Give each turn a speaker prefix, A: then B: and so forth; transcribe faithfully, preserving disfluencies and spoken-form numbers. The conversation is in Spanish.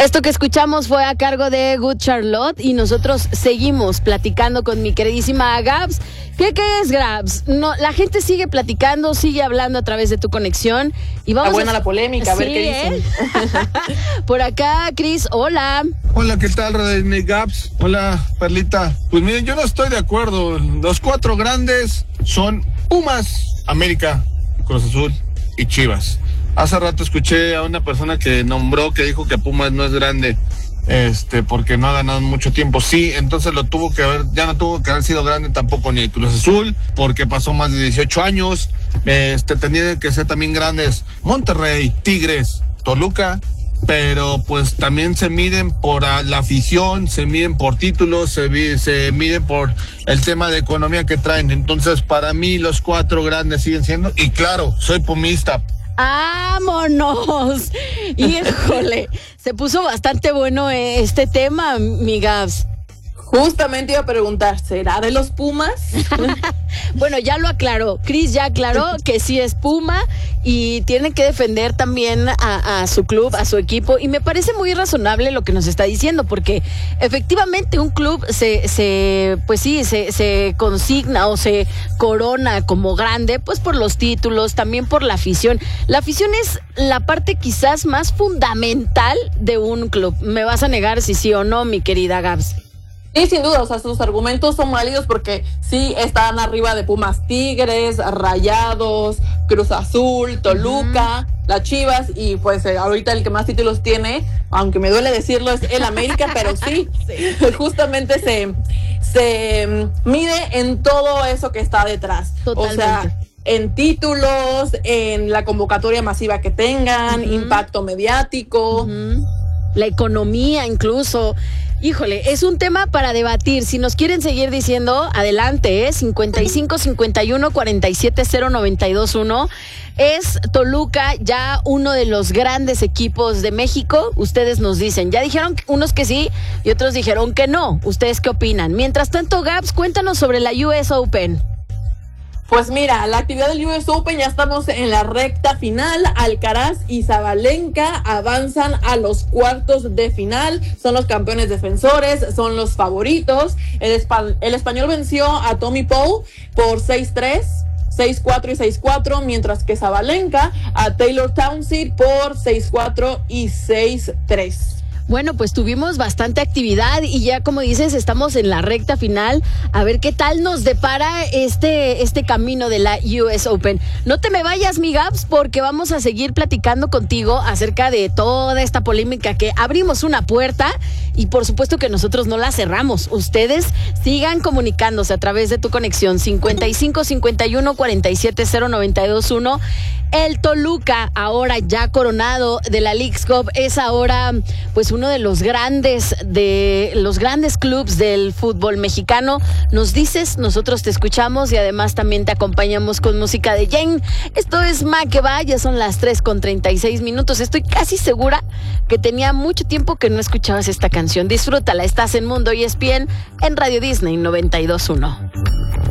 A: Esto que escuchamos fue a cargo de Good Charlotte y nosotros seguimos platicando con mi queridísima Gabs. ¿Qué, qué es, Gabs? No, la gente sigue platicando, sigue hablando a través de tu conexión. Y vamos
B: Está buena
A: a...
B: la polémica, a
A: sí,
B: ver qué dicen.
A: ¿eh? Por acá, Cris, hola.
C: Hola, ¿qué tal, Radine Gabs? Hola, Perlita. Pues miren, yo no estoy de acuerdo. Los cuatro grandes son Pumas, América, Cruz Azul y Chivas. Hace rato escuché a una persona que nombró, que dijo que Pumas no es grande, este, porque no ha ganado mucho tiempo. Sí, entonces lo tuvo que haber, ya no tuvo que haber sido grande tampoco ni Cruz Azul, porque pasó más de dieciocho años. Este, tenían que ser también grandes Monterrey, Tigres, Toluca, pero pues también se miden por la afición, se miden por títulos, se, se miden por el tema de economía que traen. Entonces, para mí los cuatro grandes siguen siendo, y claro, soy pumista.
A: ¡Vámonos! Híjole, se puso bastante bueno este tema, mi Gabs.
B: Justamente iba a preguntar, ¿será de los Pumas?
A: Bueno, ya lo aclaró. Cris ya aclaró que sí es Puma y tiene que defender también a, a su club, a su equipo. Y me parece muy razonable lo que nos está diciendo, porque efectivamente un club se, se pues sí, se, se consigna o se corona como grande, pues por los títulos, también por la afición. La afición es la parte quizás más fundamental de un club. ¿Me vas a negar si sí o no, mi querida Gabs?
B: Sí, sin duda, o sea, sus argumentos son válidos porque sí están arriba de Pumas, Tigres, Rayados, Cruz Azul, Toluca, uh-huh. las Chivas, y pues eh, ahorita el que más títulos tiene, aunque me duele decirlo, es el América, pero sí, sí. justamente se, se mide en todo eso que está detrás.
A: Totalmente.
B: O sea, en títulos, en la convocatoria masiva que tengan, uh-huh. impacto mediático.
A: Uh-huh. La economía incluso. Híjole, es un tema para debatir. Si nos quieren seguir diciendo, adelante, ¿eh? cincuenta y cinco, cincuenta y uno, cuarenta y siete, cero, noventa y dos, uno. ¿Es Toluca ya uno de los grandes equipos de México? Ustedes nos dicen. Ya dijeron unos que sí y otros dijeron que no. ¿Ustedes qué opinan? Mientras tanto, Gabs, cuéntanos sobre la U S Open.
B: Pues mira, la actividad del U S Open, ya estamos en la recta final. Alcaraz y Sabalenka avanzan a los cuartos de final, son los campeones defensores, son los favoritos. El, espa- el español venció a Tommy Paul por seis tres, seis cuatro y seis cuatro, mientras que Sabalenka a Taylor Townsend por seis cuatro y seis tres.
A: Bueno, pues tuvimos bastante actividad y ya, como dices, estamos en la recta final. A ver qué tal nos depara este, este camino de la U S Open. No te me vayas, mi Gabs, porque vamos a seguir platicando contigo acerca de toda esta polémica, que abrimos una puerta y por supuesto que nosotros no la cerramos. Ustedes sigan comunicándose a través de tu conexión cincuenta y cinco, cincuenta y uno, cuarenta y siete, cero, noventa y dos, uno. El Toluca, ahora ya coronado de la Leagues Cup, es ahora pues uno de los grandes de los grandes clubes del fútbol mexicano. Nos dices, nosotros te escuchamos y además también te acompañamos con música de Jane. Esto es Ma que va, ya son las tres con treinta y seis minutos. Estoy casi segura que tenía mucho tiempo que no escuchabas esta canción. Disfrútala, estás en Mundo E S P N en Radio Disney noventa y dos punto uno.